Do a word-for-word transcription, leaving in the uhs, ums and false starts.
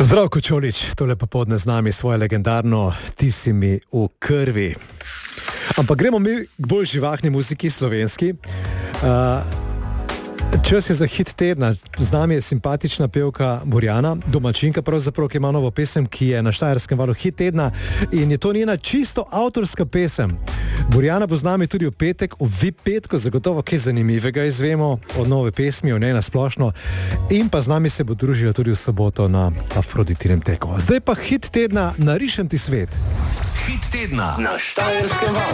Zdravko Čolić, tole popoldne z nami svoje legendarno Ti si mi v krvi. Ampak gremo mi k bolj živahni muziki, slovenski. Uh, čas je za hit tedna. Z nami je simpatična pevka Borjana, domačinka pravzaprav, ki ima novo pesem, ki je na Štajerskem valu hit tedna in je to njena čisto avtorska pesem. Borjana bo z nami tudi v petek, v V I P petku, zagotovo kaj zanimivega izvemo od nove pesmi, o njej nasplošno. In pa z nami se bo družila tudi v soboto na Afroditinem teku. Zdaj pa hit tedna, Narišem ti svet. Hit tedna na Štajerskem valu.